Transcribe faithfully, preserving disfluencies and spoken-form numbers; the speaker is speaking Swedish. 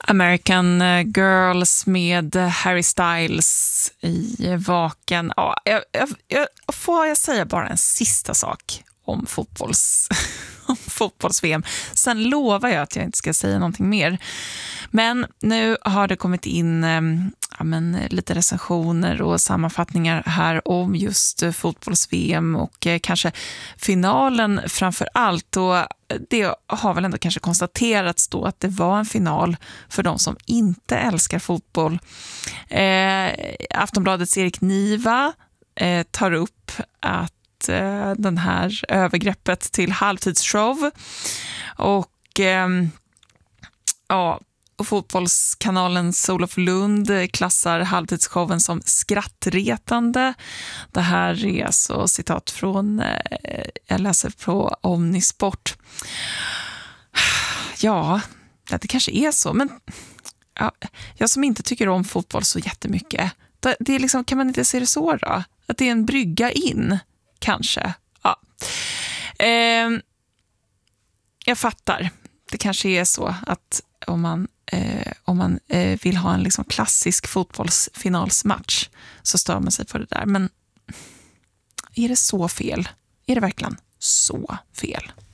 American Girls med Harry Styles i Vaken. Ja, jag, jag, jag, får jag säga bara en sista sak om fotbolls, om fotbolls-V M. Sen lovar jag att jag inte ska säga någonting mer. Men nu har det kommit in ja, men, lite recensioner och sammanfattningar här om just fotbolls-V M och eh, kanske finalen framför allt. Och det har väl ändå kanske konstaterats då att det var en final för de som inte älskar fotboll. Eh, Aftonbladets Erik Niva eh, tar upp att eh, den här övergreppet till halvtidsshow och eh, ja, och fotbollskanalen Olof Lund klassar halvtidsshowen som skrattretande. Det här är alltså citat från, eh, jag läser på Omnisport. Ja, det kanske är så, men ja, jag som inte tycker om fotboll så jättemycket, det, det är liksom, kan man inte se det så då? Att det är en brygga in, kanske. Ja. Eh, jag fattar. Det kanske är så att om man Eh, om man eh, vill ha en liksom klassisk fotbollsfinalsmatch så stör man sig på det där. Men är det så fel? Är det verkligen så fel?